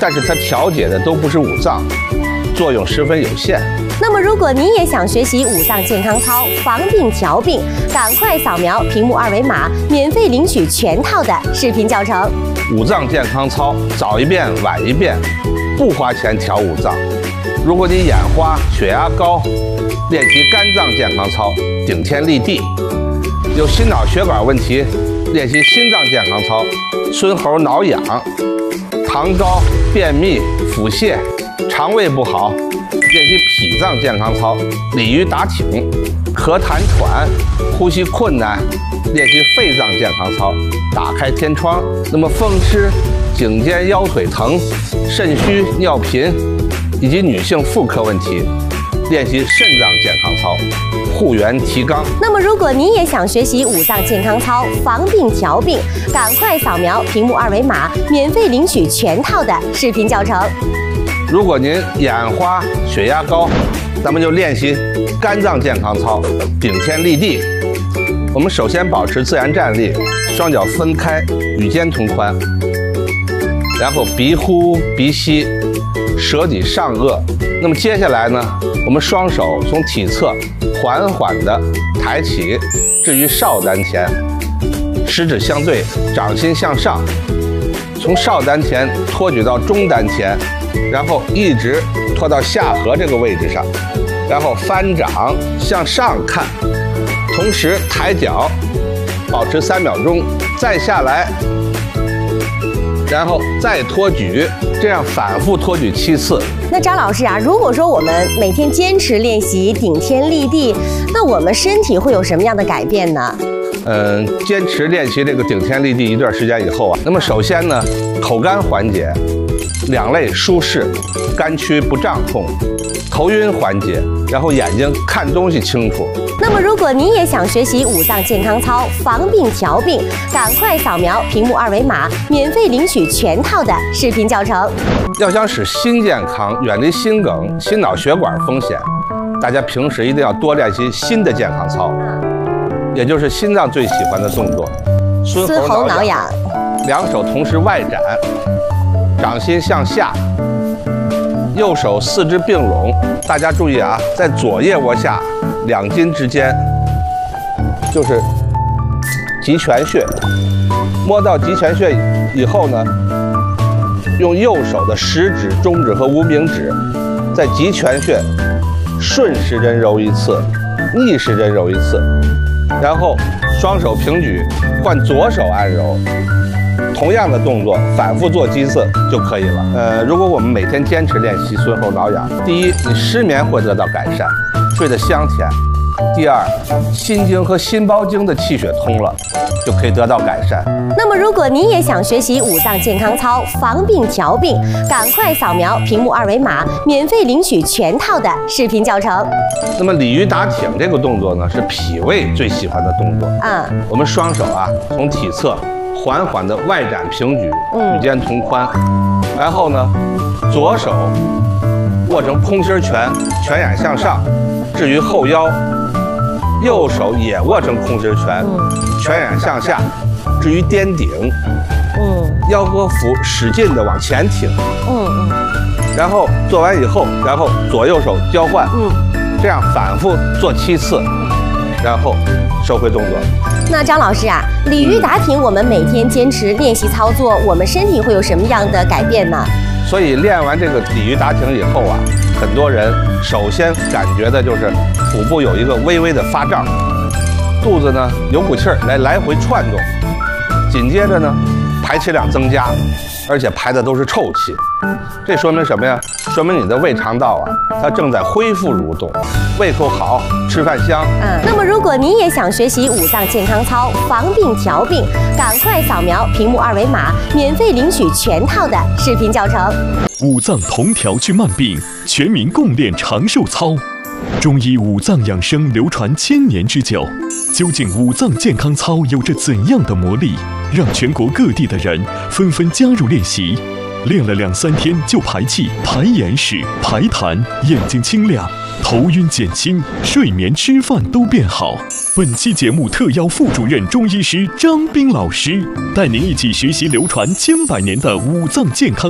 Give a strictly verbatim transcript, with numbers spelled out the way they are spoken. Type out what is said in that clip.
但是它调节的都不是五脏，作用十分有限。 那么，如果你也想学习五脏健康操，防病调病，赶快扫描屏幕二维码，免费领取全套的视频教程。 五脏健康操，早一遍晚一遍，不花钱调五脏。如果你眼花、血压高，练习肝脏健康操，顶天立地；有心脑血管问题，练习心脏健康操，孙猴挠痒；糖高、便秘、腹泻，肠胃不好，练习脾脏健康操，鲤鱼打挺；咳痰喘，呼吸困难，练习肺脏健康操，打开天窗。那么风湿、颈肩腰腿疼、肾虚、尿频以及女性妇科问题，练习肾脏健康操，护元提肛。 那么，如果你也想学习五脏健康操，防病调病，赶快扫描屏幕二维码，免费领取全套的视频教程。 如果您眼花、血压高，咱们就练习肝脏健康操，顶天立地。我们首先保持自然站立，双脚分开，与肩同宽，然后鼻呼鼻吸，舌抵上颚。那么接下来呢，我们双手从体侧缓缓地抬起，置于少丹田，食指相对，掌心向上，从少丹田托举到中丹田，然后一直拖到下颌这个位置上，然后翻掌向上看，同时抬脚，保持三秒钟，再下来，然后再托举，这样反复托举七次。 那张老师啊，如果说我们每天坚持练习顶天立地，那我们身体会有什么样的改变呢？ 嗯，坚持练习这个顶天立地一段时间以后啊，那么首先呢，口干缓解，两肋舒适，肝区不胀痛，头晕缓解，然后眼睛看东西清楚。 那么，如果你也想学习五脏健康操，防病调病，赶快扫描屏幕二维码，免费领取全套的视频教程。 要想使心健康，远离心梗、心脑血管风险，大家平时一定要多练习心的健康操，也就是心脏最喜欢的动作，孙猴挠痒。两手同时外展，掌心向下，右手四肢并拢。大家注意啊，在左腋窝下两筋之间就是极泉穴，摸到极泉穴以后呢，用右手的食指、中指和无名指在极泉穴顺时针揉一次，逆时针揉一次，然后双手平举，换左手按揉。同样的动作反复做几次就可以了。呃，如果我们每天坚持练习孙猴挠痒，第一，你失眠会得到改善，睡得香甜；第二，心经和心包经的气血通了，就可以得到改善。 那么，如果你也想学习五脏健康操，防病调病，赶快扫描屏幕二维码，免费领取全套的视频教程。 那么鲤鱼打挺这个动作呢，是脾胃最喜欢的动作。 嗯， 我们双手啊，从体侧缓缓的外展平举，与肩同宽，然后呢，左手握成空心拳，拳眼向上，置于后腰；右手也握成空心拳，拳眼向下，置于颠顶。嗯，腰和腹使劲的往前挺。嗯嗯。然后做完以后，然后左右手交换。嗯，这样反复做七次。然后收回动作。 那张老师啊，鲤鱼打挺，我们每天坚持练习操作，我们身体会有什么样的改变呢？ 所以练完这个鲤鱼打挺以后啊，很多人首先感觉的就是腹部有一个微微的发胀，肚子呢有股气儿来来回窜动，紧接着呢排气量增加，而且排的都是臭气。这说明什么呀？说明你的胃肠道啊，它正在恢复蠕动，胃口好，吃饭香。 嗯，那么如果你也想学习五脏健康操，防病调病，赶快扫描屏幕二维码，免费领取全套的视频教程。 五脏同调治慢病，全民共练长寿操。中医五脏养生流传千年之久，究竟五脏健康操有着怎样的魔力，让全国各地的人纷纷加入练习？练了两三天就排气、排眼屎、排痰，眼睛清亮，头晕减轻，睡眠、吃饭都变好。本期节目特邀副主任中医师张斌老师，带您一起学习流传千百年的五脏健康